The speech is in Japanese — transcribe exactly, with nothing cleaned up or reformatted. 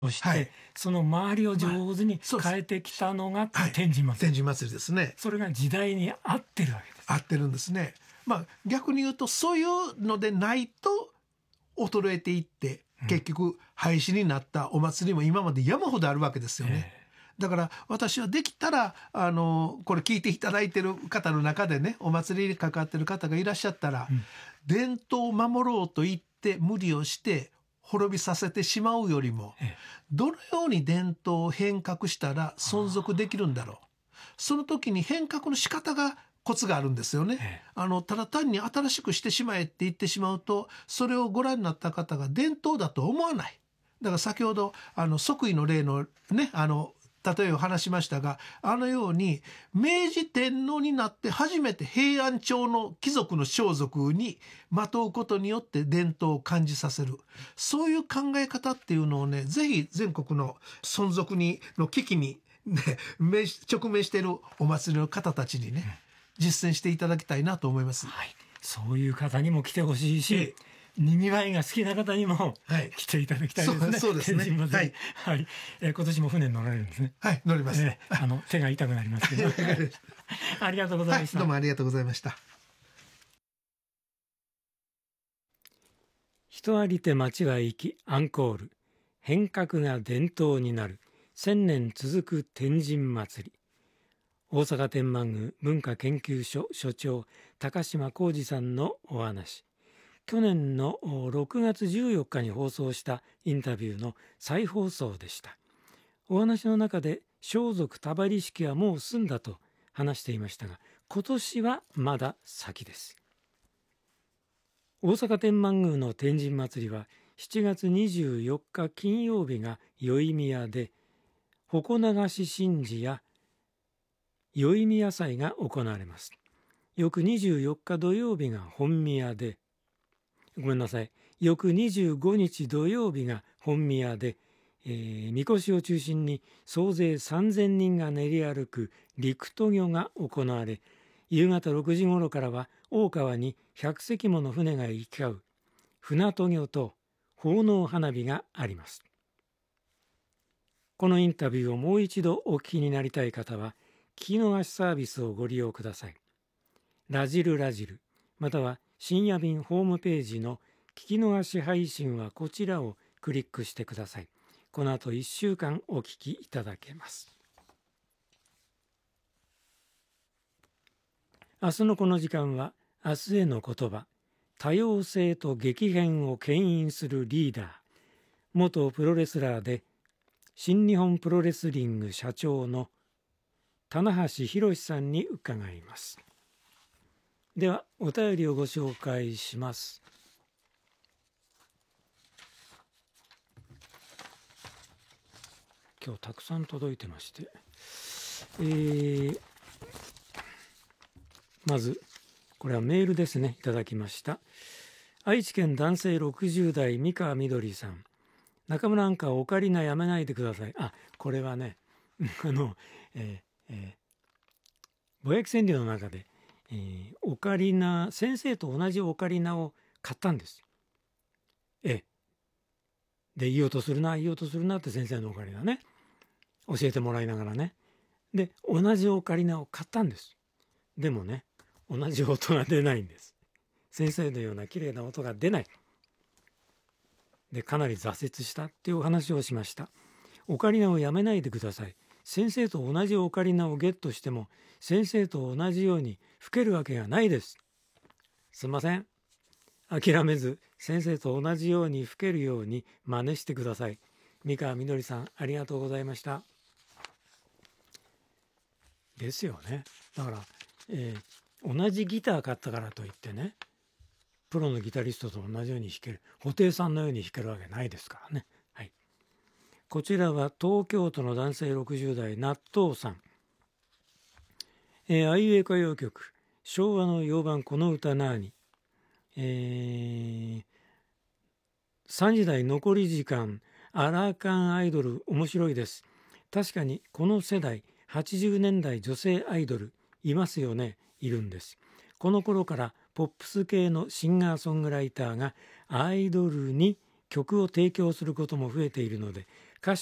をして、 はい、 その周りを上手に変えてきたのが天神祭り、 はい、天神祭りですね。 それが時代に合ってるわけです。 合ってるんですね。まあ逆に言うとそういうのでないと衰えていって結局廃止になったお祭りも今まで山ほどあるわけですよね。だから私はできたらあのこれ聞いていただいてる方の中でね、お祭りに関わってる方がいらっしゃったら、うん、伝統を守ろうと言って無理をして滅びさせてしまうよりも、どのように伝統を変革したら存続できるんだろう、その時に変革の仕方がコツがあるんですよね。あのただ単に新しくしてしまえって言ってしまうと、それをご覧になった方が伝統だと思わない。だから先ほどあの即位の例のね、あの例えを話しましたが、あのように明治天皇になって初めて平安朝の貴族の装束にまとうことによって伝統を感じさせる、そういう考え方っていうのをね、ぜひ全国の存続にの危機に、ね、直面しているお祭りの方たちにね、実践していただきたいなと思います。 はい、そういう方にも来てほしいし、ええにぎわいが好きな方にも来ていただきたいですね。 はい、そうですね。 はい、はい、えー、今年も船に乗られるんですね。 はい、乗ります。 えー、あの手が痛くなりますけど。ありがとうございました。 はい、どうもありがとうございました。 人ありて町は生きアンコール、変革が伝統になる千年続く天神祭り。大阪天満宮文化研究所所長高島浩二さんのお話。去年のろくがつじゅうよっかに放送したインタビューの再放送でした。お話の中で装束束張式はもう済んだと話していましたが、今年はまだ先です。大阪天満宮の天神祭りはしちがつにじゅうよっか金曜日が宵宮で、鉾流し神事や宵宮祭が行われます。翌にじゅうよっか土曜日が本宮で、ごめんなさい、翌にじゅうごにち土曜日が本宮で、えー、みこしを中心に総勢さんぜんにんが練り歩く陸渡御が行われ、夕方ろくじごろからは大川にひゃくせきもの船が行き交う船渡御と奉納花火があります。このインタビューをもう一度お聞きになりたい方は聞き逃しサービスをご利用ください。ラジルラジルまたは深夜便ホームページの聞き逃し配信はこちらをクリックしてください。この後いっしゅうかんお聞きいただけます。明日のこの時間は明日への言葉、多様性と激変を牽引するリーダー、元プロレスラーで新日本プロレスリング社長の棚橋宏さんに伺います。ではお便りをご紹介します。今日たくさん届いてまして、えー、まずこれはメールですね、いただきました。愛知県男性ろくじゅう代三川みどりさん。中村アンカーオカリナやめないでください。あ、これはねあの、えーえー、ぼやき川柳の中で、えー、オカリナ先生と同じオカリナを買ったんです。えで言おうとするな言おうとするなって先生のオカリナね教えてもらいながらね、で同じオカリナを買ったんです。でもね同じ音が出ないんです。先生のような綺麗な音が出ない。でかなり挫折したっていうお話をしました。オカリナをやめないでください。先生と同じオカリナをゲットしても先生と同じように吹けるわけがないです。すいません、諦めず先生と同じように吹けるように真似してください。三川みどりさん、ありがとうございました。ですよね。だから、えー、同じギター買ったからといってねプロのギタリストと同じように弾ける、布袋さんのように弾けるわけないですからね。はい、こちらは東京都の男性ろくじゅう代納豆さん。えー、あいうえ歌謡曲昭和の洋版この歌なーに、えー、さんじ台残り時間アラカンアイドル面白いです。確かにこの世代はちじゅうねんだい女性アイドルいますよね。いるんです。この頃からポップス系のシンガーソングライターがアイドルに曲を提供することも増えているので